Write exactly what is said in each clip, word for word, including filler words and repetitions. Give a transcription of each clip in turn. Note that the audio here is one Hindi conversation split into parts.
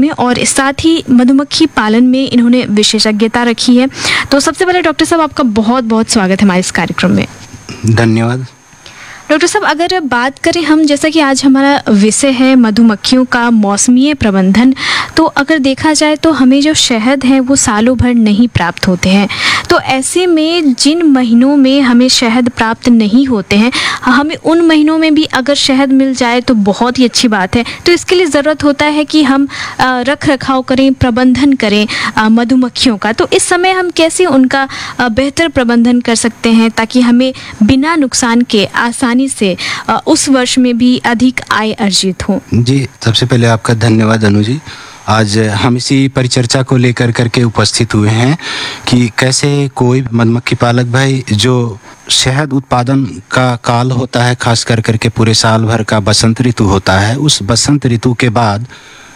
में और साथ ही मधुमक्खी पालन में इन्होंने विशेषज्ञता रखी है। तो सबसे पहले डॉक्टर साहब आपका बहुत बहुत स्वागत है हमारे इस कार्यक्रम में। धन्यवाद। डॉक्टर साहब, अगर बात करें हम, जैसा कि आज हमारा विषय है मधुमक्खियों का मौसमीय प्रबंधन, तो अगर देखा जाए तो हमें जो शहद है वो सालों भर नहीं प्राप्त होते हैं। तो ऐसे में जिन महीनों में हमें शहद प्राप्त नहीं होते हैं, हमें उन महीनों में भी अगर शहद मिल जाए तो बहुत ही अच्छी बात है। तो इसके लिए ज़रूरत होता है कि हम रख रखाव करें, प्रबंधन करें मधुमक्खियों का। तो इस समय हम कैसे उनका बेहतर प्रबंधन कर सकते हैं ताकि हमें बिना नुकसान के आसानी से उस वर्ष में भी अधिक आय अर्जित हो? जी, सबसे पहले आपका धन्यवाद अनु जी। आज हम इसी परिचर्चा को लेकर करके उपस्थित हुए हैं कि कैसे कोई मधुमक्खी पालक भाई जो शहद उत्पादन का काल होता है, खास कर करके पूरे साल भर का बसंत ऋतु होता है, उस बसंत ऋतु के बाद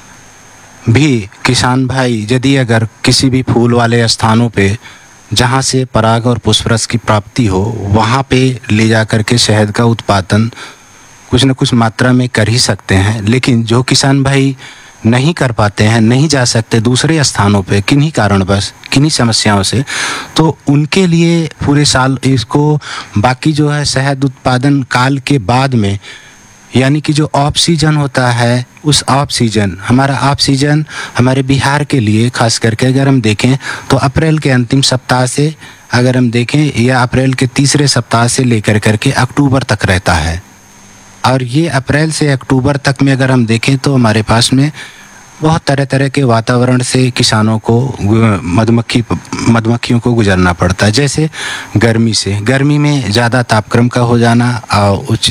भी किसान भाई यदि अगर किसी भी फूल वाले स्थानों पे जहाँ से पराग और पुष्परस की प्राप्ति हो वहाँ पे ले जा कर के शहद का उत्पादन कुछ न कुछ मात्रा में कर ही सकते हैं। लेकिन जो किसान भाई नहीं कर पाते हैं, नहीं जा सकते दूसरे स्थानों पे किन्हीं कारणवश, किन्हीं समस्याओं से, तो उनके लिए पूरे साल इसको बाकी जो है शहद उत्पादन काल के बाद में, यानी कि जो ऑफ सीजन होता है, उस ऑफ सीजन, हमारा ऑफ सीजन हमारे बिहार के लिए खास करके अगर हम देखें तो अप्रैल के अंतिम सप्ताह से अगर हम देखें या अप्रैल के तीसरे सप्ताह से लेकर करके अक्टूबर तक रहता है। और ये अप्रैल से अक्टूबर तक में अगर हम देखें तो हमारे पास में बहुत तरह तरह के वातावरण से किसानों को, मधुमक्खी मधुमक्खियों को गुजरना पड़ता है। जैसे गर्मी से, गर्मी में ज़्यादा तापक्रम का हो जाना और उच्च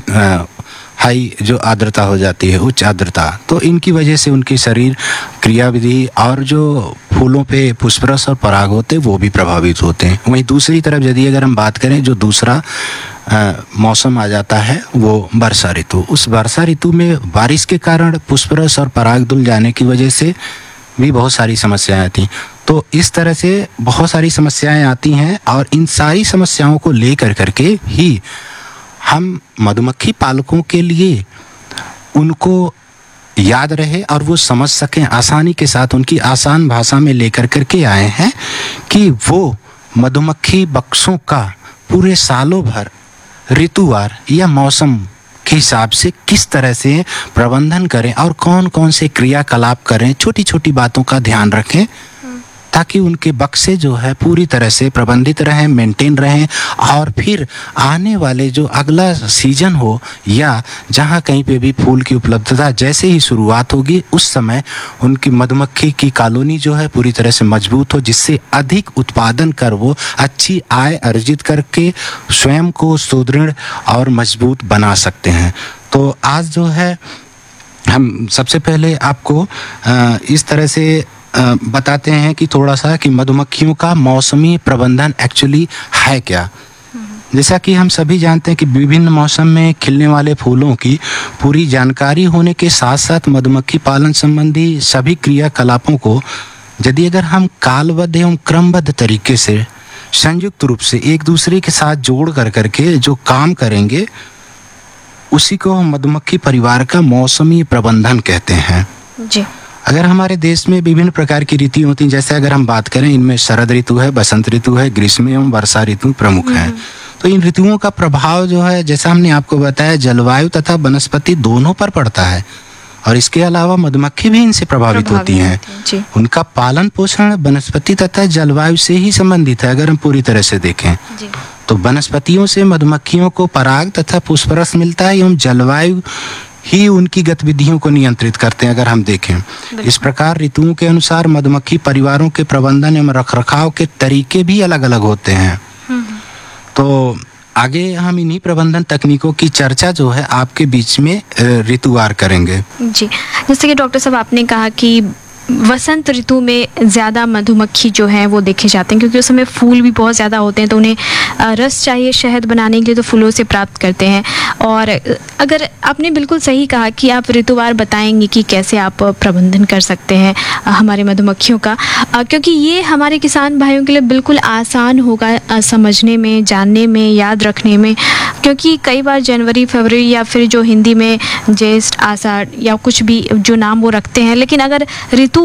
हाई जो आर्द्रता हो जाती है, उच्च आर्द्रता, तो इनकी वजह से उनकी शरीर क्रियाविधि और जो फूलों पे पुष्परस और पराग होते हैं वो भी प्रभावित होते हैं। वहीं दूसरी तरफ यदि अगर हम बात करें, जो दूसरा आ, मौसम आ जाता है वो वर्षा ऋतु। उस वर्षा ऋतु में बारिश के कारण पुष्परस और पराग धुल जाने की वजह से भी बहुत सारी समस्याएं आती हैं। तो इस तरह से बहुत सारी समस्याएं आती हैं और इन सारी समस्याओं को लेकर करके ही हम मधुमक्खी पालकों के लिए उनको याद रहे और वो समझ सकें, आसानी के साथ उनकी आसान भाषा में लेकर करके आए हैं कि वो मधुमक्खी बक्सों का पूरे सालों भर ऋतुवार या मौसम के हिसाब से किस तरह से प्रबंधन करें और कौन कौन से क्रियाकलाप करें, छोटी छोटी बातों का ध्यान रखें ताकि उनके बक्से जो है पूरी तरह से प्रबंधित रहें, मेंटेन रहें। और फिर आने वाले जो अगला सीजन हो या जहाँ कहीं पे भी फूल की उपलब्धता जैसे ही शुरुआत होगी, उस समय उनकी मधुमक्खी की कॉलोनी जो है पूरी तरह से मजबूत हो, जिससे अधिक उत्पादन कर वो अच्छी आय अर्जित करके स्वयं को सुदृढ़ और मजबूत बना सकते हैं। तो आज जो है हम सबसे पहले आपको इस तरह से बताते हैं कि थोड़ा सा कि मधुमक्खियों का मौसमी प्रबंधन एक्चुअली है क्या। जैसा कि हम सभी जानते हैं कि विभिन्न मौसम में खिलने वाले फूलों की पूरी जानकारी होने के साथ साथ मधुमक्खी पालन संबंधी सभी क्रियाकलापों को यदि अगर हम कालबद्ध एवं क्रमबद्ध तरीके से संयुक्त रूप से एक दूसरे के साथ जोड़ कर करके जो काम करेंगे, उसी को हम मधुमक्खी परिवार का मौसमी प्रबंधन कहते हैं। जी। अगर हमारे देश में विभिन्न प्रकार की ऋतु होती हैं, जैसे अगर हम बात करें, इनमें शरद ऋतु है, बसंत ऋतु है, ग्रीष्म एवं वर्षा ऋतु प्रमुख है। तो इन ऋतुओं का प्रभाव जो है, जैसा हमने आपको बताया, जलवायु तथा वनस्पति दोनों पर पड़ता है और इसके अलावा मधुमक्खी भी इनसे प्रभावित होती हैं। उनका पालन पोषण वनस्पति तथा जलवायु से ही संबंधित है। अगर हम पूरी तरह से देखें तो वनस्पतियों से मधुमक्खियों को पराग तथा पुष्परस मिलता है एवं जलवायु ही उनकी गतिविधियों को नियंत्रित करते हैं। अगर हम देखें इस प्रकार ऋतुओं के अनुसार मधुमक्खी परिवारों के प्रबंधन एवं रखरखाव के तरीके भी अलग अलग होते हैं। तो आगे हम इन्हीं प्रबंधन तकनीकों की चर्चा जो है आपके बीच में ऋतुवार करेंगे। जी, जैसे कि डॉक्टर साहब आपने कहा कि वसंत ऋतु में ज़्यादा मधुमक्खी जो है वो देखे जाते हैं, क्योंकि उस समय फूल भी बहुत ज़्यादा होते हैं, तो उन्हें रस चाहिए शहद बनाने के लिए, तो फूलों से प्राप्त करते हैं। और अगर आपने बिल्कुल सही कहा कि आप ऋतुवार बताएंगे कि कैसे आप प्रबंधन कर सकते हैं हमारे मधुमक्खियों का, क्योंकि ये हमारे किसान भाइयों के लिए बिल्कुल आसान होगा समझने में, जानने में, याद रखने में, क्योंकि कई बार जनवरी, फरवरी या फिर जो हिंदी में ज्येष्ठ, आषाढ़ या कुछ भी जो नाम वो रखते हैं, लेकिन अगर ऋतु